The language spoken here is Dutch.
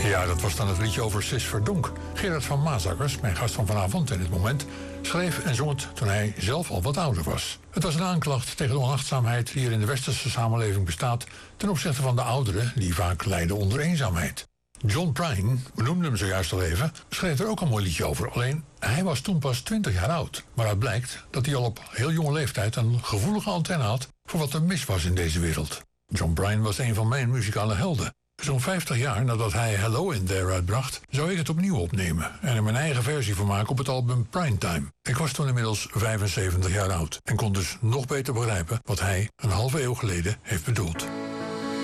Ja, dat was dan het liedje over Sis Verdonk. Gerard van Maasakkers, mijn gast van vanavond in dit moment, schreef en zong het toen hij zelf al wat ouder was. Het was een aanklacht tegen de onachtzaamheid die er in de westerse samenleving bestaat ten opzichte van de ouderen die vaak lijden onder eenzaamheid. John Prine, we noemden hem zojuist al even, schreef er ook een mooi liedje over. Alleen, hij was toen pas 20 jaar oud. Maar het blijkt dat hij al op heel jonge leeftijd een gevoelige antenne had voor wat er mis was in deze wereld. John Prine was een van mijn muzikale helden. Zo'n 50 jaar nadat hij Hello in There uitbracht, zou ik het opnieuw opnemen en er mijn eigen versie van maken op het album Primetime. Ik was toen inmiddels 75 jaar oud en kon dus nog beter begrijpen wat hij een halve eeuw geleden heeft bedoeld.